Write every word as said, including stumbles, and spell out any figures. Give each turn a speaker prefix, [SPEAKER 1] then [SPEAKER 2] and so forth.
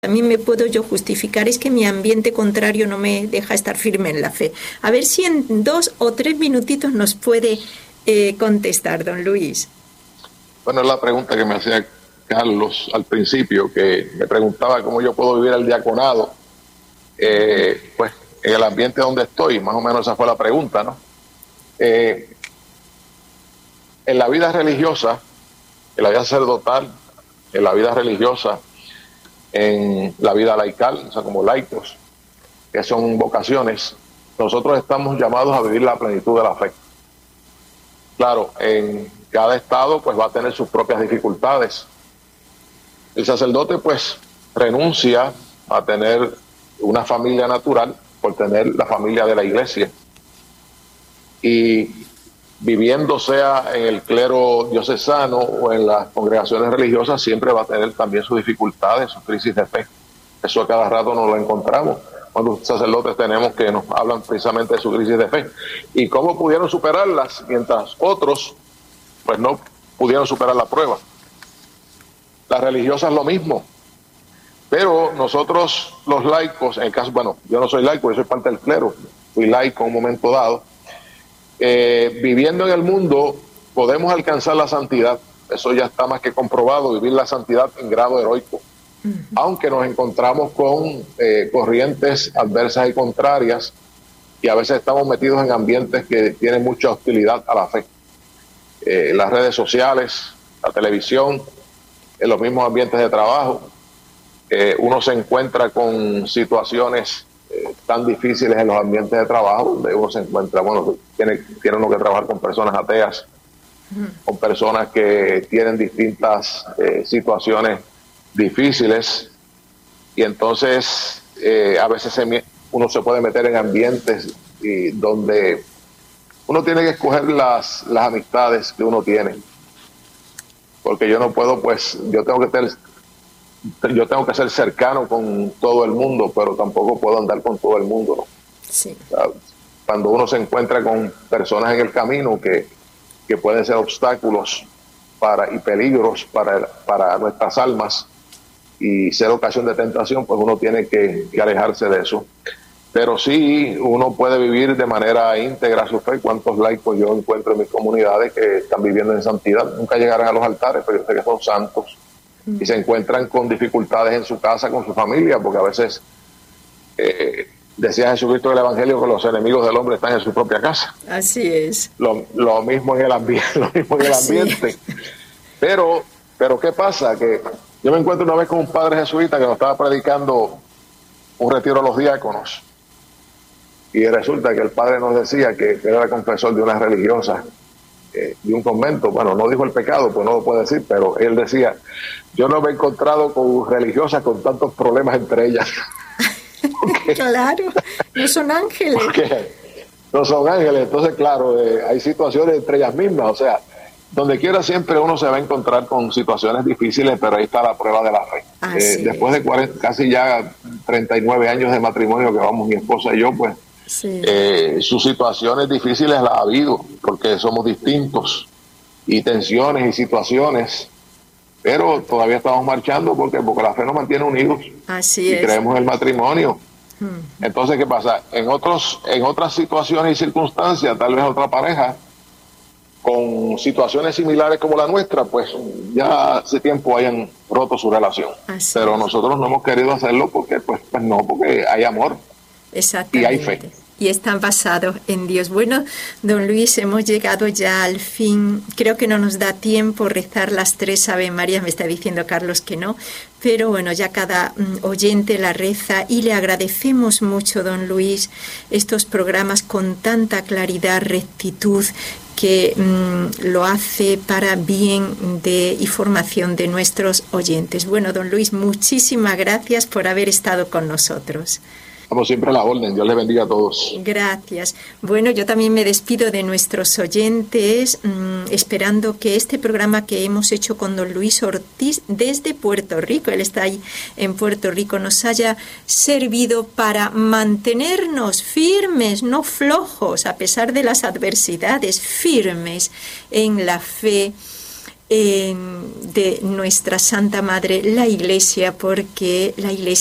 [SPEAKER 1] También me puedo yo justificar, es que mi ambiente contrario no me deja estar firme en la fe. A ver si en dos o tres minutitos nos puede eh, contestar, don Luis.
[SPEAKER 2] Bueno, es la pregunta que me hacía Carlos al principio, que me preguntaba cómo yo puedo vivir el diaconado, eh, pues en el ambiente donde estoy, más o menos esa fue la pregunta, ¿no? Eh, en la vida religiosa, en la vida sacerdotal, en la vida religiosa, en la vida laical, o sea, como laicos, que son vocaciones, nosotros estamos llamados a vivir la plenitud de la fe. Claro, en cada estado pues va a tener sus propias dificultades. El sacerdote pues renuncia a tener una familia natural por tener la familia de la iglesia. Y viviendo sea en el clero diocesano o en las congregaciones religiosas, siempre va a tener también sus dificultades, sus crisis de fe. Eso a cada rato nos lo encontramos cuando los sacerdotes tenemos que nos hablan precisamente de su crisis de fe y cómo pudieron superarlas mientras otros pues no pudieron superar la prueba. Las religiosas lo mismo, pero nosotros los laicos, en el caso, bueno, yo no soy laico, yo soy parte del clero, fui laico en un momento dado. Eh, viviendo en el mundo podemos alcanzar la santidad, eso ya está más que comprobado, vivir la santidad en grado heroico, uh-huh. Aunque nos encontramos con eh, corrientes adversas y contrarias y a veces estamos metidos en ambientes que tienen mucha hostilidad a la fe, eh, las redes sociales, la televisión, en los mismos ambientes de trabajo, eh, uno se encuentra con situaciones Eh, tan difíciles en los ambientes de trabajo, donde uno se encuentra, bueno, tiene, tiene uno que trabajar con personas ateas, uh-huh. Con personas que tienen distintas eh, situaciones difíciles, y entonces eh, a veces se, uno se puede meter en ambientes y donde uno tiene que escoger las, las amistades que uno tiene, porque yo no puedo, pues, yo tengo que tener yo tengo que ser cercano con todo el mundo, pero tampoco puedo andar con todo el mundo, ¿no?
[SPEAKER 1] Sí.
[SPEAKER 2] O sea, cuando uno se encuentra con personas en el camino que, que pueden ser obstáculos para y peligros para, para nuestras almas y ser ocasión de tentación, pues uno tiene que, que alejarse de eso. Pero sí, uno puede vivir de manera íntegra su fe. ¿Cuántos laicos yo encuentro en mis comunidades que están viviendo en santidad? Nunca llegarán a los altares, pero yo sé que son santos. Y se encuentran con dificultades en su casa, con su familia, porque a veces eh, decía Jesucristo del Evangelio que los enemigos del hombre están en su propia casa.
[SPEAKER 1] Así es.
[SPEAKER 2] Lo, lo mismo en el ambiente, lo mismo en el ambiente. Pero, pero ¿qué pasa? Que yo me encuentro una vez con un padre jesuita que nos estaba predicando un retiro a los diáconos. Y resulta que el padre nos decía que era confesor de una religiosa eh, de un convento. Bueno, no dijo el pecado, pues no lo puede decir, pero él decía: yo no me he encontrado con religiosas con tantos problemas entre ellas.
[SPEAKER 1] Porque, claro, no son ángeles.
[SPEAKER 2] Porque no son ángeles. Entonces, claro, eh, hay situaciones entre ellas mismas. O sea, donde quiera siempre uno se va a encontrar con situaciones difíciles, pero ahí está la prueba de la fe. Eh, después de cuarenta, casi ya treinta y nueve años de matrimonio que vamos mi esposa y yo, pues, sí. eh, sus situaciones difíciles las ha habido, porque somos distintos, y tensiones y situaciones, pero todavía estamos marchando porque porque la fe nos mantiene unidos.
[SPEAKER 1] Así
[SPEAKER 2] y
[SPEAKER 1] es.
[SPEAKER 2] creemos en el matrimonio. Hmm. Entonces, ¿qué pasa? En otros en otras situaciones y circunstancias, tal vez otra pareja con situaciones similares como la nuestra, pues ya hace tiempo hayan roto su relación.
[SPEAKER 1] Así
[SPEAKER 2] pero
[SPEAKER 1] es.
[SPEAKER 2] Nosotros no hemos querido hacerlo porque pues, pues no, porque hay amor.
[SPEAKER 1] Exactamente.
[SPEAKER 2] Y hay fe.
[SPEAKER 1] Y están basados en Dios. Bueno, don Luis, hemos llegado ya al fin. Creo que no nos da tiempo rezar las tres Ave Marías, me está diciendo Carlos que no, pero bueno, ya cada mm, oyente la reza y le agradecemos mucho, don Luis, estos programas con tanta claridad, rectitud, que mmm, lo hace para bien de y formación de nuestros oyentes. Bueno, don Luis, muchísimas gracias por haber estado con nosotros.
[SPEAKER 2] Como siempre a la orden, Dios les bendiga a todos.
[SPEAKER 1] Gracias. Bueno, yo también me despido de nuestros oyentes, mmm, esperando que este programa que hemos hecho con don Luis Ortiz desde Puerto Rico, él está ahí en Puerto Rico, nos haya servido para mantenernos firmes, no flojos, a pesar de las adversidades, firmes en la fe, eh, de nuestra Santa Madre, la Iglesia, porque la Iglesia